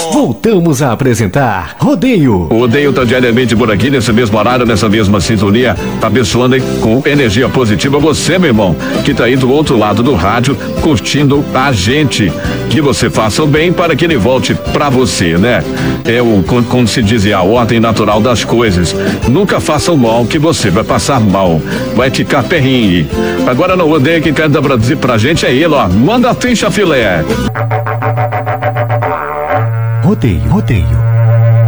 Voltamos a apresentar Rodeio. O Rodeio tá diariamente por aqui, nesse mesmo horário, nessa mesma sintonia, tá abençoando com energia positiva você, meu irmão, que tá aí do outro lado do rádio, curtindo a gente. Que você faça o bem para que ele volte pra você, né? Como se dizia, a ordem natural das coisas. Nunca faça o mal, que você vai passar mal, vai ficar perrengue. Agora no Rodeio, quem quer dar pra gente é ele, ó. Manda a ficha, filé. Rodeio.